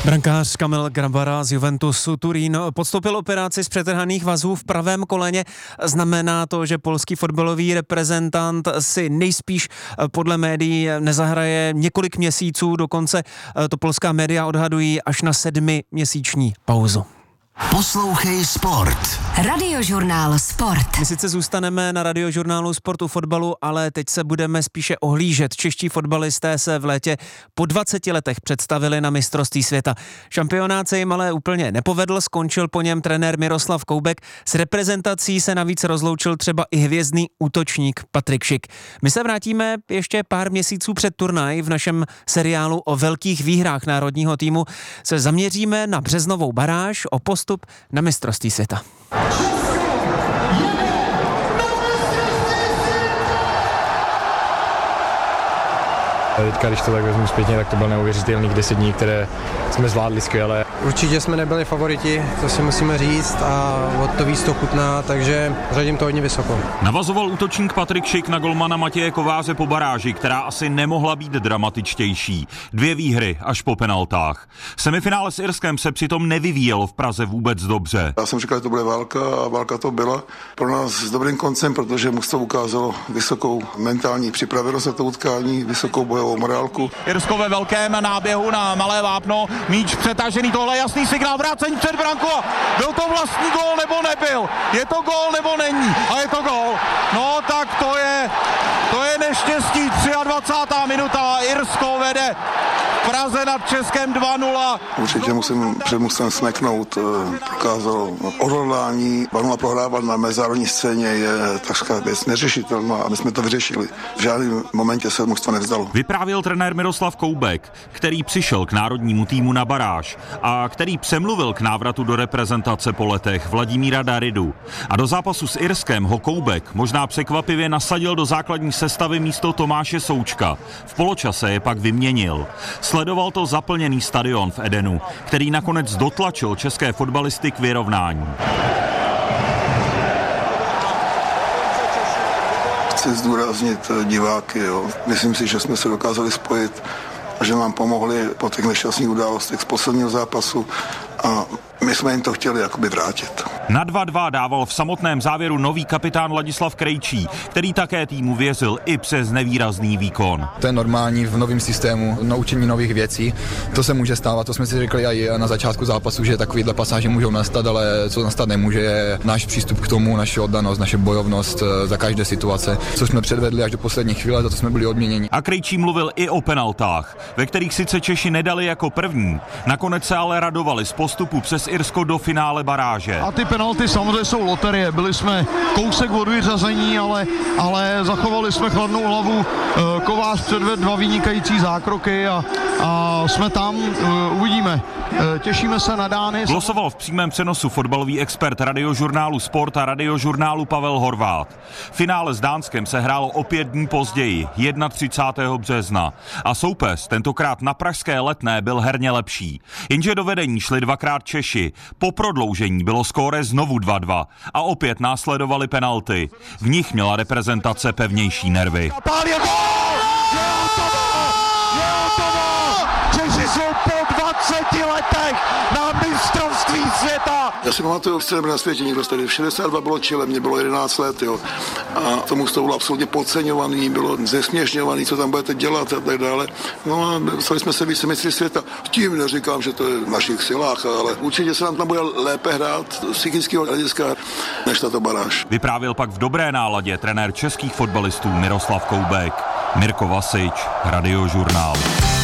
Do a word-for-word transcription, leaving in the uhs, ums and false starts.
Brankář Kamil Grabara z Juventusu Turín podstoupil operaci z přetrhaných vazů v pravém koleně. Znamená to, že polský fotbalový reprezentant si nejspíš podle médií nezahraje několik měsíců, dokonce to polská média odhadují až na sedmiměsíční pauzu. Poslouchej Sport. Radiožurnál Sport. My sice zůstaneme na radiožurnálu Sportu fotbalu, ale teď se budeme spíše ohlížet. Čeští fotbalisté se v létě po dvaceti letech představili na mistrovství světa. Šampionát se jim ale úplně nepovedl, skončil po něm trenér Miroslav Koubek. S reprezentací se navíc rozloučil třeba i hvězdný útočník Patrik Schick. My se vrátíme ještě pár měsíců před turnaj. V našem seriálu o velkých výhrách národního týmu se zaměříme na březnovou baráž, o postup na mistrovství světa. Teďka, když to tak vezmu zpětně, tak to byl neuvěřitelných deset dní, které jsme zvládli skvěle. Určitě jsme nebyli favoriti, to si musíme říct, a od to víc to chutná, takže řadím to hodně vysoko. Navazoval útočník Patrik Schick na golmana Matěje Kováře po baráži, která asi nemohla být dramatičtější. Dvě výhry až po penaltách. Semifinále s Irskem se přitom nevyvíjelo v Praze vůbec dobře. Já jsem říkal, že to bude válka a válka to byla pro nás s dobrým koncem, protože mužstvo ukázalo vysokou mentální připravenost na to utkání, vysokou bojovou morálku. Irsko ve velkém náběhu na malé vápno, míč přetažený, tohle jasný signál, vrácení před branku. Byl to vlastní gól nebo nebyl? Je to gól nebo není? A je to gól. No tak to je, to je neštěstí. dvacátá třetí minuta, Irsko vede v Praze nad Českem dva nula. Určitě musím před mužstvem smeknout, prokázalo odhodlání. dva nula prohrávat na mezinárodní scéně je takřka věc neřešitelná a my jsme to vyřešili. V žádném momentě se mužstvo nevzdalo. Vyprávěl trenér Miroslav Koubek, který přišel k národnímu týmu na baráž a který přemluvil k návratu do reprezentace po letech Vladimíra Daridu. A do zápasu s Irskem ho Koubek možná překvapivě nasadil do základní sestavy místo Tomáše Součka. V poločase je pak vyměnil. Sledoval to zaplněný stadion v Edenu, který nakonec dotlačil české fotbalisty k vyrovnání. Chci zdůraznit diváky, jo. Myslím si, že jsme se dokázali spojit a že nám pomohli po těch nešťastných událostech z posledního zápasu a my jsme jim to chtěli jakoby vrátit. Na dva dva dával v samotném závěru nový kapitán Ladislav Krejčí, který také týmu věřil i přes nevýrazný výkon. To je normální v novém systému, naučení nových věcí. To se může stávat, to jsme si řekli i na začátku zápasu, že takovýhle pasáže můžou nastat, ale co nastat nemůže, je náš přístup k tomu, naše oddanost, naše bojovnost za každé situace, co jsme předvedli až do poslední chvíle, za to jsme byli odměněni. A Krejčí mluvil i o penaltách, ve kterých sice Češi nedali jako první, nakonec se ale radovali z postupu přes Irsko do finále baráže. A ty penalty samozřejmě jsou loterie. Byli jsme kousek od vyřazení, ale, ale zachovali jsme chladnou hlavu. Kovář předvedl dva vynikající zákroky a, a jsme tam, uvidíme. Těšíme se na dány. Glosoval v přímém přenosu fotbalový expert radiožurnálu Sport a radiožurnálu Pavel Horváth. Finále s Dánskem se hrálo o pět dní později, třicátého prvního března. A soupeř tentokrát na pražské Letné byl herně lepší. Jenže do vedení šli dvakrát Češi. Po prodloužení bylo skóre znovu dva dva a opět následovaly penalty. V nich měla reprezentace pevnější nervy. Je hotovo! Je hotovo! Češi jsou po dvaceti letech na mistrovství světa! Já si pamatuju, že jsem na světě nikdo tady. V šedesát dva bylo Chile, mě bylo jedenáct let, jo. A tomu to bylo absolutně podceňovaný, bylo zesměšňovaný, co tam budete dělat a tak dále. No a dostali jsme se více mistry světa. Tím neříkám, že to je v našich silách, ale určitě se nám tam bude lépe hrát z psychického hlediska než tato baráž. Vyprávěl pak v dobré náladě trenér českých fotbalistů Miroslav Koubek. Mirko Vasič, Radiožurnál.